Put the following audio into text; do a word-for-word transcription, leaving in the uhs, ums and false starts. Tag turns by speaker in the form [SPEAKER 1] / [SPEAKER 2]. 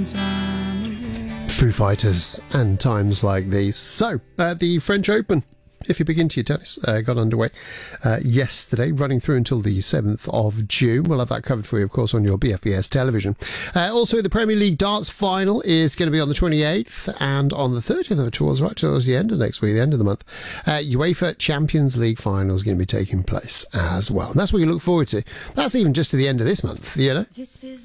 [SPEAKER 1] Foo Fighters and times like these. So, uh, the French Open, if you begin to your tennis, uh, got underway uh, yesterday, running through until the seventh of June. We'll have that covered for you, of course, on your B F B S television. Uh, also, the Premier League darts final is going to be on the twenty-eighth, and on the thirtieth of towards right towards the end of next week, the end of the month, uh, UEFA Champions League final is going to be taking place as well. And that's what you look forward to. That's even just to the end of this month, you know. This is